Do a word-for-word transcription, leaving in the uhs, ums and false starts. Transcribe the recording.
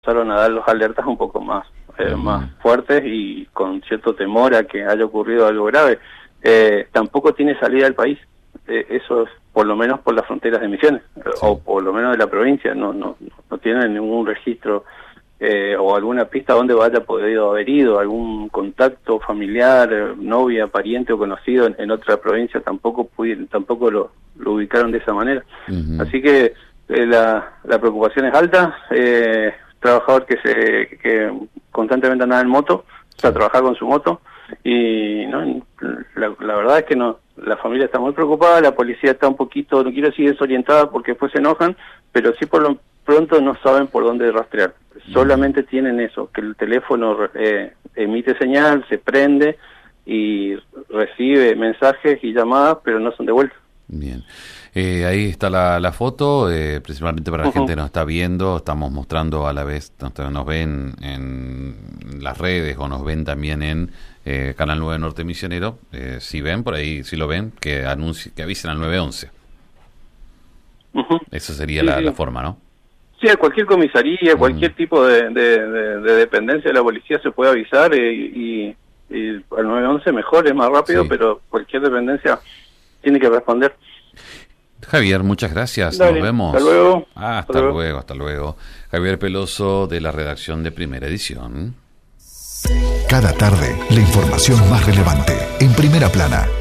empezaron a dar los alertas un poco más, eh, uh-huh. más fuertes y con cierto temor a que haya ocurrido algo grave. Eh, tampoco tiene salida del país, eh, eso es por lo menos por las fronteras de Misiones, sí. o por lo menos de la provincia, no no no tienen ningún registro eh, o alguna pista donde vaya podido haber ido, algún contacto familiar, eh, novia, pariente o conocido en, en otra provincia, tampoco pudieron, tampoco lo, lo ubicaron de esa manera. Uh-huh. Así que eh, la, la preocupación es alta, eh, trabajador que se que constantemente anda en moto, o sea, trabajar con su moto, y no la, la verdad es que no, la familia está muy preocupada, la policía está un poquito, no quiero decir desorientada porque después se enojan, pero sí por lo pronto no saben por dónde rastrear. Solamente tienen eso, que el teléfono eh, emite señal, se prende y recibe mensajes y llamadas, pero no son devueltos. Bien. Eh, ahí está la, la foto, eh, principalmente para la uh-huh. gente que nos está viendo, estamos mostrando a la vez, nos, nos ven en las redes o nos ven también en eh, Canal nueve Norte Misionero, eh, si ven por ahí, si lo ven, que anuncie, que avisen al nueve once. Uh-huh. Esa sería sí, la, sí. la forma, ¿no? Sí, a cualquier comisaría, cualquier uh-huh. tipo de, de, de, de dependencia de la policía se puede avisar eh, y, y al nueve once mejor, es más rápido, sí. pero cualquier dependencia tiene que responder. Javier, muchas gracias. Dale, nos vemos. Hasta luego. Ah, hasta, hasta luego. luego, hasta luego. Javier Peloso, de la redacción de Primera Edición. Cada tarde, la información más relevante, en Primera Plana.